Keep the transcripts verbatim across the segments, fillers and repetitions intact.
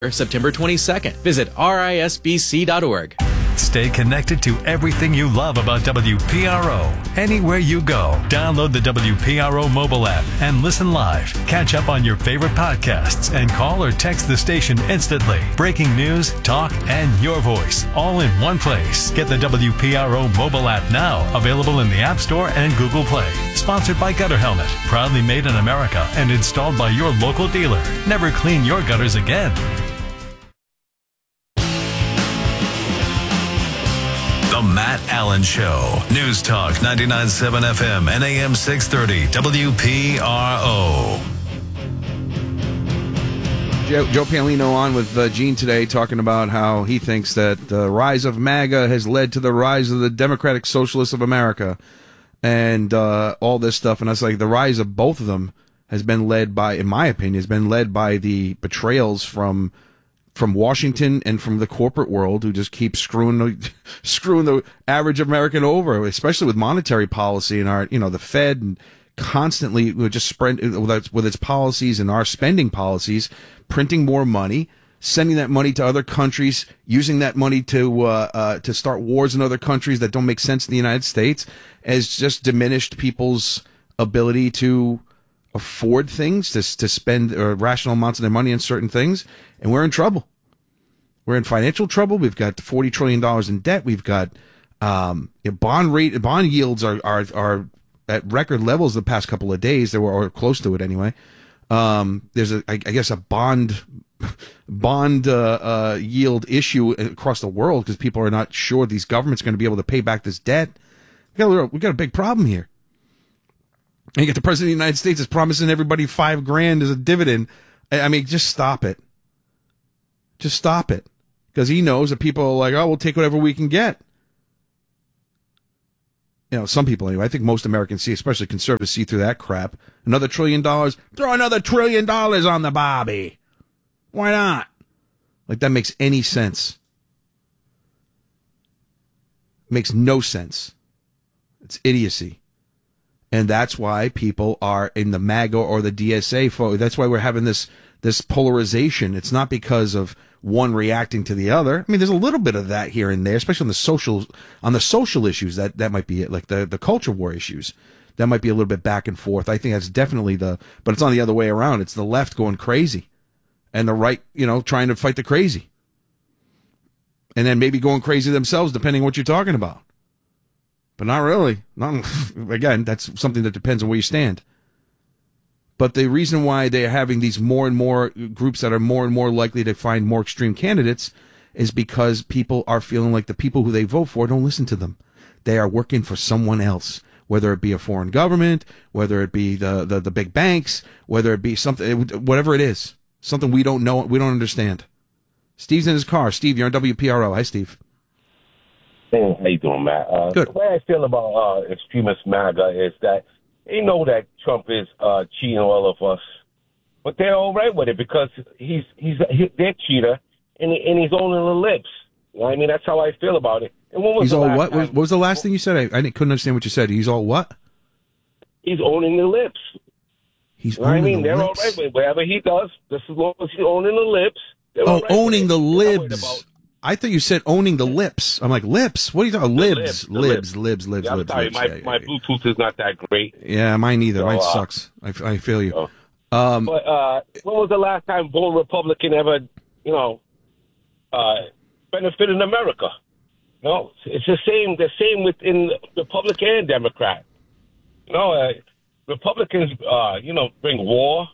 September twenty-second. Visit R I S B C dot org. Stay connected to everything you love about W P R O. Anywhere you go, download the W P R O mobile app and listen live. Catch up on your favorite podcasts and call or text the station instantly. Breaking news, talk, and your voice all in one place. Get the W P R O mobile app now, available in the App Store and Google Play. Sponsored by Gutter Helmet, proudly made in America and installed by your local dealer. Never clean your gutters again. The Matt Allen Show. News Talk ninety-nine point seven F M and A M six thirty W P R O. Joe, Joe Paolino on with uh, Gene today talking about how he thinks that the rise of MAGA has led to the rise of the Democratic Socialists of America and uh, all this stuff. And that's like the rise of both of them has been led by, in my opinion, has been led by the betrayals from from Washington and from the corporate world, who just keep screwing the, screwing the average American over, especially with monetary policy and our, you know, the Fed and constantly just spread with its, with its policies and our spending policies, printing more money, sending that money to other countries, using that money to uh, uh, to start wars in other countries that don't make sense in the United States, has just diminished people's ability to afford things, to to spend uh, rational amounts of their money on certain things, and we're in trouble. We're in financial trouble. We've got forty trillion dollars in debt. We've got um, bond rate, bond yields are are are at record levels the past couple of days. They were or close to it anyway. Um, there's a, I, I guess, a bond bond uh, uh, yield issue across the world because people are not sure these governments are going to be able to pay back this debt. We got a little, we got a big problem here. And you get the president of the United States is promising everybody five grand as a dividend. I mean, just stop it. Just stop it. Because he knows that people are like, oh, we'll take whatever we can get. You know, some people anyway. I think most Americans see, especially conservatives, see through that crap. Another trillion dollars. Throw another trillion dollars on the Bobby. Why not? Like, that makes any sense. Makes no sense. It's idiocy. And that's why people are in the MAGA or the D S A. That's why we're having this this polarization. It's not because of one reacting to the other. I mean, there's a little bit of that here and there, especially on the social on the social issues. That that might be it, like the the culture war issues. That might be a little bit back and forth. I think that's definitely the. But it's on the other way around. It's the left going crazy, and the right, you know, trying to fight the crazy, and then maybe going crazy themselves, depending on what you're talking about. But not really. Not, again, that's something that depends on where you stand. But the reason why they're having these more and more groups that are more and more likely to find more extreme candidates is because people are feeling like the people who they vote for don't listen to them. They are working for someone else, whether it be a foreign government, whether it be the, the, the big banks, whether it be something, whatever it is, something we don't know, we don't understand. Steve's in his car. Steve, you're on W P R O. Hi, Steve. Hey, how you doing, Matt? Uh, Good. The way I feel about uh, extremist MAGA is that they know that Trump is uh, cheating all of us, but they're all right with it because he's he's he, they're cheater and he, and he's owning the lips. You know what I mean? That's how I feel about it. And when was he's the all last what? time- What was the last thing you said? I, I didn't- couldn't understand what you said. He's all what? He's owning the lips. He's You know what I owning mean? the They're lips. all right with it. Whatever he does, just as long as he's owning the lips. they're Oh, all right with owning it. the They're not worried libs. about- I thought you said owning the lips. I'm like, lips? What are you talking about? The Libs. libs, the Libs, libs. libs, libs, Yeah, I'm libs, sorry, libs. my, Yeah, yeah, my yeah. Bluetooth is not that great. Yeah, mine either. So, Mine uh, sucks. I, I feel you. So. Um, But uh, when was the last time one Republican ever, you know, uh, benefited America? No, it's the same. The same within Republican and Democrat. You know, uh, Republicans, uh, you know, bring war,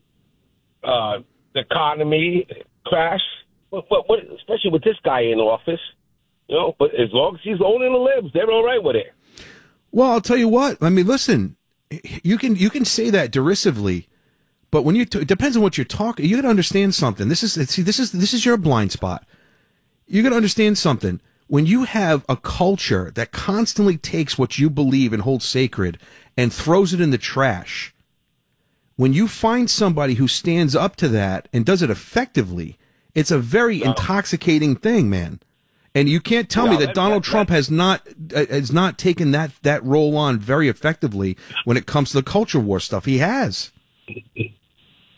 uh, the economy crash. But, but what, especially with this guy in office, you know. But as long as he's owning the libs, they're all right with it. well, I'll tell you what. I mean, listen, you can you can say that derisively, but when you t- it depends on what you're talking. You got to understand something. This is see, this is this is your blind spot. You got to understand something. When you have a culture that constantly takes what you believe and holds sacred and throws it in the trash, when you find somebody who stands up to that and does it effectively, it's a very No. intoxicating thing, man. And you can't tell No, me that that- Donald that- Trump that- has not uh, has not taken that that role on very effectively when it comes to the culture war stuff. He has.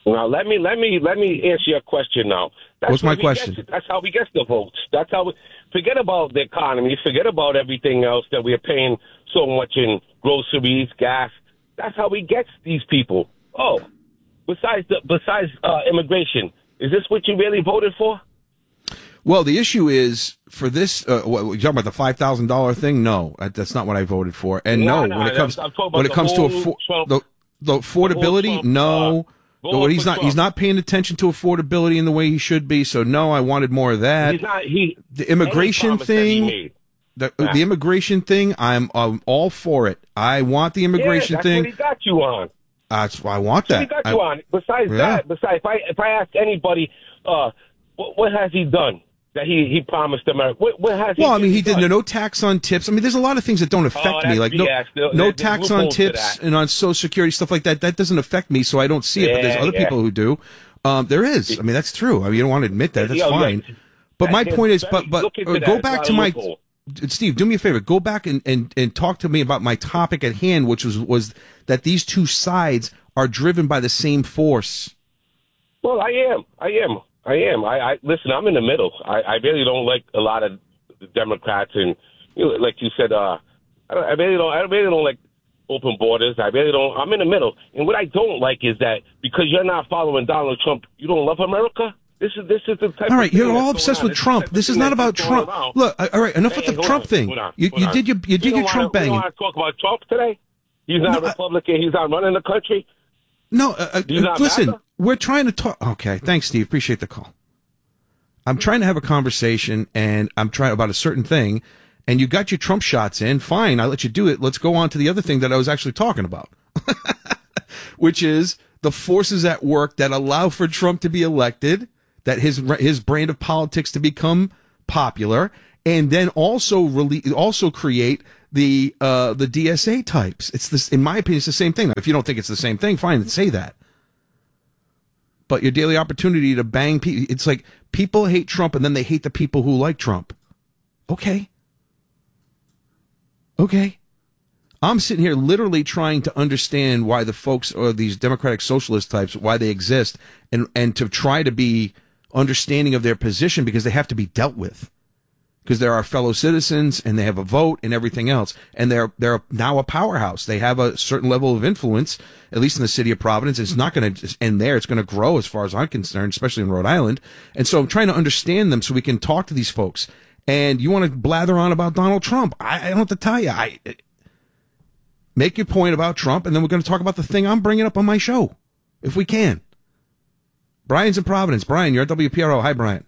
Now let me let me let me answer your question now. That's What's my we question? Get, that's how we get the votes. That's how we forget about the economy. Forget about everything else that we're paying so much in groceries, gas. That's how we get these people. Oh, besides the besides uh, immigration, is this what you really voted for? Well, the issue is for this. Uh, what, you talking about the five thousand dollar thing? No, that's not what I voted for. And no, no, when it no comes I'm, I'm when it comes to affo- Trump, the, the affordability, Trump, no. Uh, But he's not. He's not paying attention to affordability in the way he should be. So no, I wanted more of that. He's not. He the immigration thing. The, yeah. the immigration thing. I'm, I'm all for it. I want the immigration yeah, that's thing. What he got you on. That's why I want that. That's what he got I, you on. Besides yeah. that, besides if I if I ask anybody, uh, what, what has he done that he, he promised America? What, what has he? Well, I mean, he done? did no tax on tips. I mean, there's a lot of things that don't affect oh, me, like no, no, no tax on tips and on Social Security stuff like that. That doesn't affect me, so I don't see it. Yeah, but there's other yeah. people who do. Um, there is. I mean, that's true. I mean, you don't want to admit that. That's Yo, fine. yeah, but my point is, but but uh, go that. back to my. Steve, do me a favor. Go back and, and, and talk to me about my topic at hand, which was, was that these two sides are driven by the same force. Well, I am. I am. I am. I, I listen. I'm in the middle. I, I really don't like a lot of the Democrats, and you know, like you said, uh, I, I really don't. I really don't like open borders. I really don't. I'm in the middle. And what I don't like is that because you're not following Donald Trump, you don't love America. This is this is the type. All right, of you're all obsessed with Trump. This is not about Trump. Look, all right, enough hey, with the hold Trump on, thing. hold on, you hold you on. did your you did you your Trump wanna, banging. You want to talk about Trump today? He's not No, a Republican. I, he's not running the country. No, uh, He's not listen. matter? We're trying to talk. Okay, thanks, Steve. Appreciate the call. I'm trying to have a conversation, and I'm trying about a certain thing, and you got your Trump shots in. Fine, I let you do it. Let's go on to the other thing that I was actually talking about, which is the forces at work that allow for Trump to be elected, that his his brand of politics to become popular, and then also rele- also create the uh, the D S A types. It's this, in my opinion, it's the same thing. Now, if you don't think it's the same thing, fine, then say that. But your daily opportunity to bang people, it's like people hate Trump and then they hate the people who like Trump. Okay. Okay. I'm sitting here literally trying to understand why the folks or these democratic socialist types, why they exist, and, and to try to be understanding of their position because they have to be dealt with. Because they're our fellow citizens and they have a vote and everything else. And they're they're now a powerhouse. They have a certain level of influence, at least in the city of Providence. It's not going to end there. It's going to grow as far as I'm concerned, especially in Rhode Island. And so I'm trying to understand them so we can talk to these folks. And you want to blather on about Donald Trump. I, I don't have to tell you. I make your point about Trump, and then we're going to talk about the thing I'm bringing up on my show, if we can. Brian's in Providence. Brian, you're at W P R O. Hi, Brian.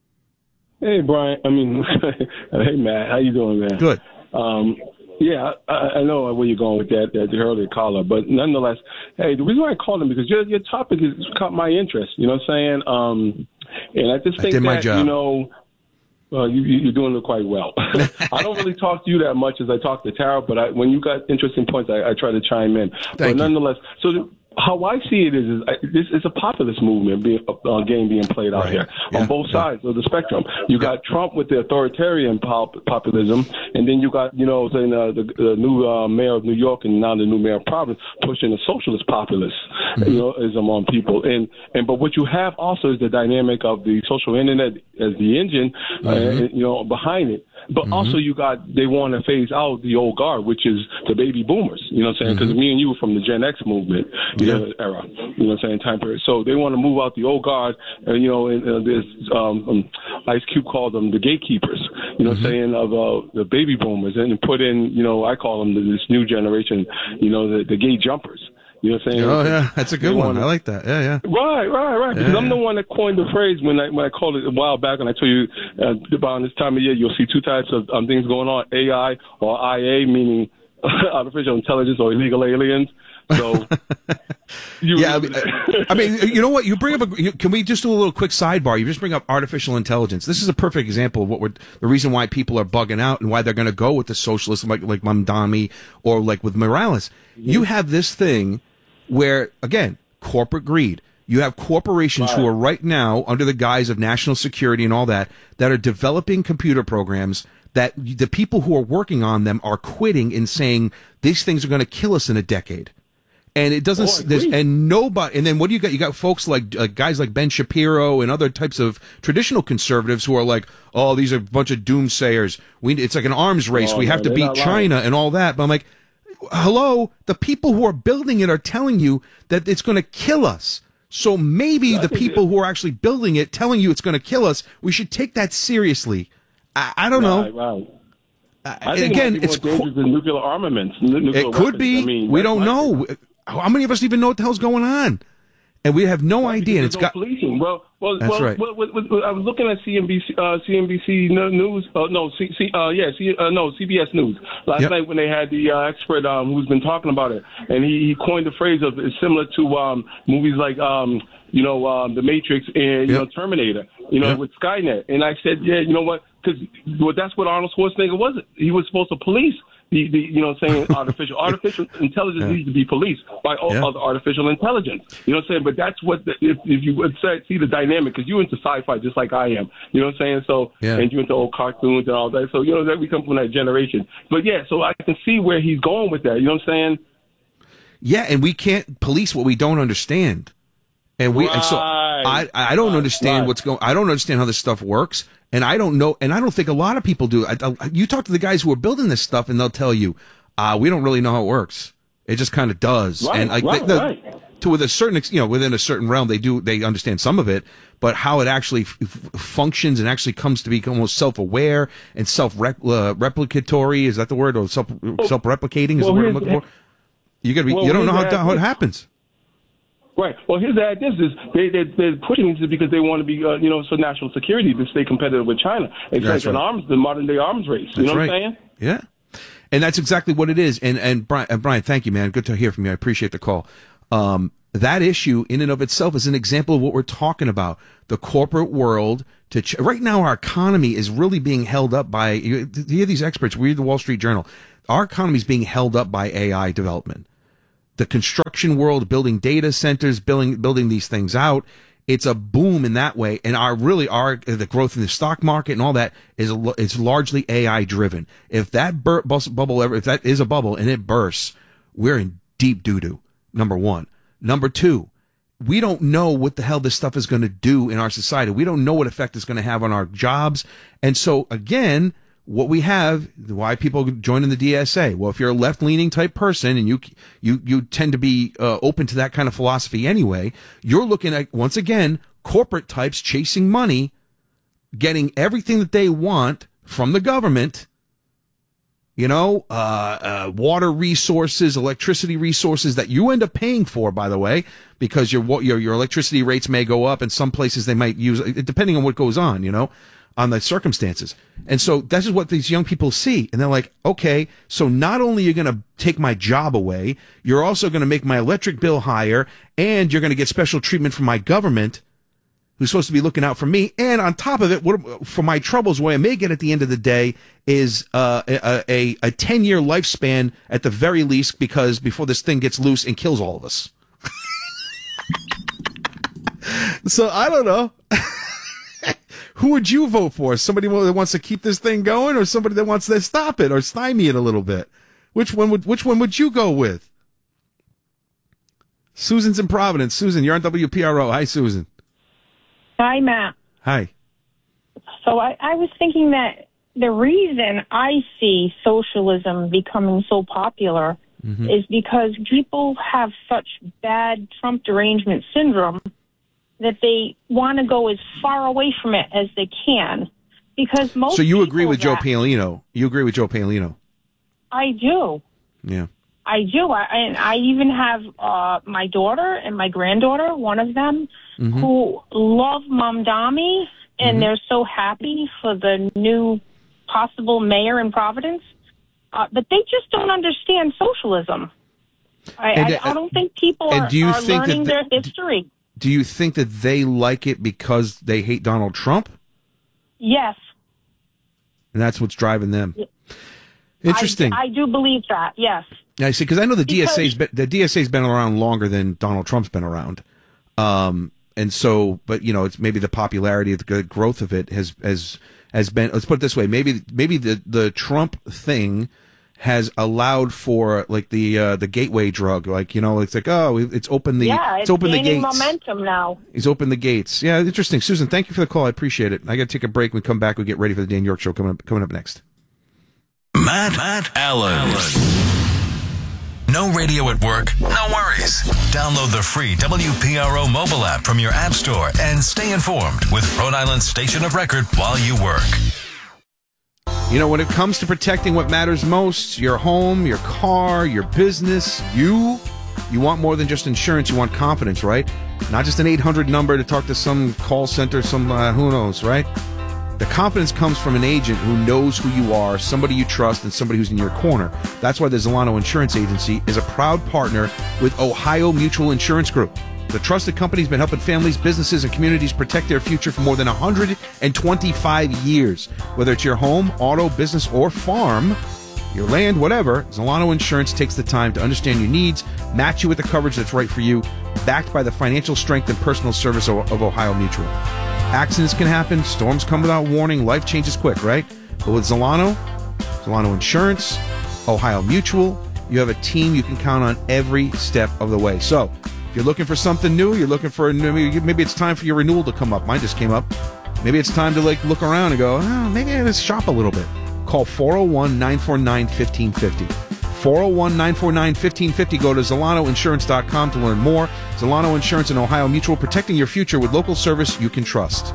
Hey, Brian. I mean, hey, Matt. How you doing, man? Good. Um, yeah, I, I know where you're going with that, that earlier caller, but nonetheless, hey, the reason why I called him because your your topic has caught my interest. You know what I'm saying? Um, and I just think I did my that job. you know. Well, you, you're doing it quite well. I don't really talk to you that much as I talk to Tara, but I, when you got interesting points, I, I try to chime in. Thank but you. nonetheless, so the, how I see it is, is I, this is a populist movement being, uh, game being played out Right. here Yeah. on both sides of the spectrum. You got Trump with the authoritarian pop, populism, and then you got, you know, saying uh, the, the new uh, mayor of New York and now the new mayor of Providence pushing the socialist populist, mm-hmm. you know, ism on people. And and but what you have also is the dynamic of the social internet as the engine, mm-hmm. uh, you know, behind it. But mm-hmm. also you got, they want to phase out the old guard, which is the baby boomers, you know what I'm saying? Because mm-hmm. me and you were from the Gen X movement, you yeah. know, era, you know what I'm saying, time period. So they want to move out the old guard, and, you know, and, uh, there's um, um, Ice Cube called them the gatekeepers, you know what I'm mm-hmm. saying, of uh, the baby boomers, and put in, you know, I call them this new generation, you know, the, the gay jumpers. You know what I'm saying? Oh, yeah, that's a good one. Wanna, I like that. Yeah, yeah. Right, right, right. Because yeah, I'm yeah. the one that coined the phrase when I when I called it a while back, and I told you uh, about this time of year, you'll see two types of um, things going on: A I or I A, meaning artificial intelligence or illegal aliens. So, you yeah, I mean, I mean, you know what? You bring up a. You, can we just do a little quick sidebar? You just bring up artificial intelligence. This is a perfect example of what we're the reason why people are bugging out and why they're going to go with the socialists like like Mamdani or like with Morales. Mm-hmm. You have this thing where, again, corporate greed. You have corporations right. who are right now under the guise of national security and all that that are developing computer programs that the people who are working on them are quitting and saying these things are going to kill us in a decade. And it doesn't, Oh, I there's, agree. and nobody, and then what do you got? You got folks like, uh, guys like Ben Shapiro and other types of traditional conservatives who are like, oh, these are a bunch of doomsayers. We, it's like an arms race. Oh, we no, have to they're beat not lying. China and all that. But I'm like, hello, the people who are building it are telling you that it's going to kill us. So maybe I the think people who are actually building it telling you it's going to kill us, we should take that seriously. I, I don't know. Right, right. Uh, I think again, it might be it's more qu- dangerous than nuclear armaments. n- nuclear it could weapons. be. I mean, we that's don't my know. thing. How many of us even know what the hell's going on? And we have no Right, idea. And because it's there's got. no policing. Well, well, That's well, right. well, well, well, I was looking at C N B C, uh, C N B C no- News. Uh, no, C, C, uh, yeah, C, uh, no, C B S News last Yep. night when they had the uh, expert um, who's been talking about it, and he, he coined the phrase of it's similar to um, movies like um, you know um, The Matrix and you Yep. know Terminator, you know Yep. with Skynet. And I said, yeah, you know what? Because well, that's what Arnold Schwarzenegger was. He was supposed to police. The, the, you know, saying artificial artificial intelligence Yeah. needs to be policed by all Yeah. other artificial intelligence. You know what I'm saying? But that's what the, if if you would say, see the dynamic, because you're into sci-fi just like I am. You know what I'm saying? So Yeah. and you're into old cartoons and all that. So you know that we come from that generation. But yeah, so I can see where he's going with that. You know what I'm saying? Yeah, and we can't police what we don't understand. And we, and so I, Right. I don't understand Right. what's going. I don't understand how this stuff works, and I don't know, and I don't think a lot of people do. I, I, you talk to the guys who are building this stuff, and they'll tell you, uh, we don't really know how it works. It just kind of does, Right, and like right, the, the, right. to with a certain, ex- you know, within a certain realm, they do they understand some of it, but how it actually f- f- functions and actually comes to be almost self-aware and self-replicatory is that the word, or self self-replicating is well, the word I'm here's- looking for. You got to be. well, you don't know how, here's the- how it happens. Right. Well, here's the idea: is they they they're pushing this because they want to be, uh, you know, for national security to stay competitive with China. It's That's like an right. arms, the modern day arms race. You That's know right. what I'm saying? Yeah. And that's exactly what it is. And and Brian, uh, Brian, thank you, man. Good to hear from you. I appreciate the call. Um, that issue in and of itself is an example of what we're talking about. The corporate world to ch- right now, our economy is really being held up by, you, you hear these experts, read the Wall Street Journal. Our economy is being held up by A I development. The construction world, building data centers, building, building these things out. It's a boom in that way. And our really our, the growth in the stock market and all that is, is largely A I driven. If that bur- bus- bubble ever, if that is a bubble and it bursts, we're in deep doo-doo. Number one. Number two, we don't know what the hell this stuff is going to do in our society. We don't know what effect it's going to have on our jobs. And so again, what we have, why people join in the D S A. Well, if you're a left-leaning type person and you you you tend to be uh, open to that kind of philosophy anyway, you're looking at, once again, corporate types chasing money, getting everything that they want from the government, you know, uh, uh, water resources, electricity resources that you end up paying for, by the way, because your your your electricity rates may go up, and some places they might use, depending on what goes on, you know, on the circumstances. And so this is what these young people see. And they're like, okay, so not only are you going to take my job away, you're also going to make my electric bill higher, and you're going to get special treatment from my government, who's supposed to be looking out for me. And on top of it, what, for my troubles, what I may get at the end of the day is uh, a, a, a ten-year lifespan at the very least, because before this thing gets loose and kills all of us. So I don't know. Who would you vote for? Somebody that wants to keep this thing going, or somebody that wants to stop it or stymie it a little bit? Which one would Which one would you go with? Susan's in Providence. Susan, you're on W P R O. Hi, Susan. Hi, Matt. Hi. So I, I was thinking that the reason I see socialism becoming so popular Mm-hmm. is because people have such bad Trump derangement syndrome that they want to go as far away from it as they can. Because most So you agree people with Joe that- Paolino? You agree with Joe Paolino? I do. Yeah. I do. I, and I even have uh, my daughter and my granddaughter, one of them, Mm-hmm. who love Mamdani, and Mm-hmm. they're so happy for the new possible mayor in Providence. Uh, but they just don't understand socialism. I, And, I, uh, I don't think people and are, do you are think that learning the- their history. Do you think that they like it because they hate Donald Trump? Yes. And that's what's driving them. Interesting. I, I do believe that, yes. I see, because I know the Because- D S A's been, the D S A's been around longer than Donald Trump's been around, um, and so, but you know, it's maybe the popularity, the growth of it has has has been. Let's put it this way: maybe maybe the the Trump thing has allowed for like the uh, the gateway drug. Like, you know, it's like, oh, it's opened the yeah, it's, it's opened the gaining gates. momentum now. He's opened the gates. Yeah, interesting. Susan, thank you for the call. I appreciate it. I got to take a break. When we come back, we get ready for the Dan York Show coming up, coming up next. Matt, Matt Allen. Allen. No radio at work? No worries. Download the free W P R O mobile app from your app store and stay informed with Rhode Island's station of record while you work. You know, when it comes to protecting what matters most, your home, your car, your business, you, you want more than just insurance. You want confidence, right? Not just an eight hundred number to talk to some call center, some, uh, who knows, right? The confidence comes from an agent who knows who you are, somebody you trust, and somebody who's in your corner. That's why the Zolano Insurance Agency is a proud partner with Ohio Mutual Insurance Group. The trusted company has been helping families, businesses, and communities protect their future for more than one hundred twenty-five years. Whether it's your home, auto, business, or farm, your land, whatever, Zolano Insurance takes the time to understand your needs, match you with the coverage that's right for you, backed by the financial strength and personal service of, of Ohio Mutual. Accidents can happen, storms come without warning, life changes quick, right? But with Zolano, Zolano Insurance, Ohio Mutual, you have a team you can count on every step of the way. So, if you're looking for something new, you're looking for a new, maybe it's time for your renewal to come up. Mine just came up. Maybe it's time to like look around and go, oh, maybe I just shop a little bit. Call four oh one, nine four nine, one five five oh. four oh one, nine four nine, one five five oh. Go to Zolano Insurance dot com to learn more. Zolano Insurance and Ohio Mutual, protecting your future with local service you can trust.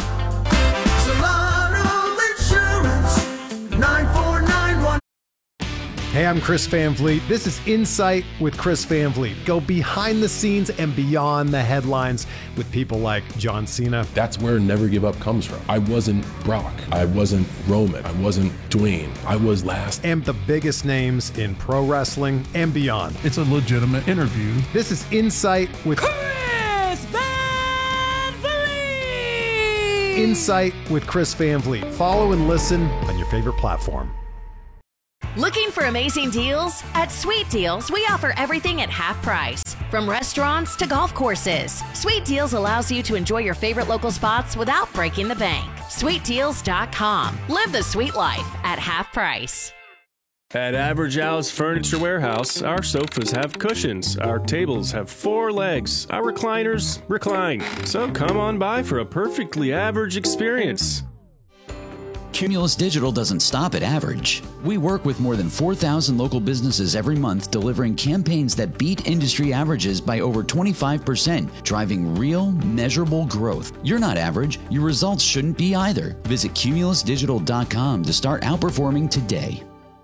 Hey, I'm Chris Van Vliet. This is Insight with Chris Van Vliet. Go behind the scenes and beyond the headlines with people like John Cena. That's where Never Give Up comes from. I wasn't Brock. I wasn't Roman. I wasn't Dwayne. I was last. And the biggest names in pro wrestling and beyond. It's a legitimate interview. This is Insight with Chris Van Vliet. Insight with Chris Van Vliet. Follow and listen on your favorite platform. Looking for amazing deals? At Sweet Deals, we offer everything at half price. From restaurants to golf courses, Sweet Deals allows you to enjoy your favorite local spots without breaking the bank. sweet deals dot com. Live the sweet life at half price. At Average Al's Furniture Warehouse, our sofas have cushions, our tables have four legs, our recliners recline. So come on by for a perfectly average experience. Cumulus Digital doesn't stop at average. We work with more than four thousand local businesses every month, delivering campaigns that beat industry averages by over twenty-five percent, driving real, measurable growth. You're not average. Your results shouldn't be either. Visit cumulus digital dot com to start outperforming today.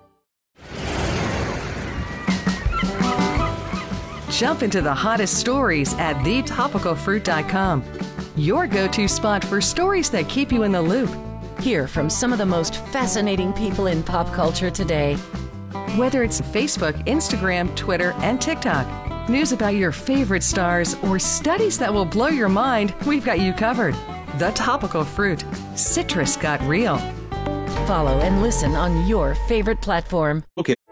Jump into the hottest stories at the topical fruit dot com. Your go-to spot for stories that keep you in the loop. Hear from some of the most fascinating people in pop culture today. Whether it's Facebook, Instagram, Twitter, and TikTok, news about your favorite stars, or studies that will blow your mind, we've got you covered. The Topical Fruit. Citrus got real. Follow and listen on your favorite platform. Okay.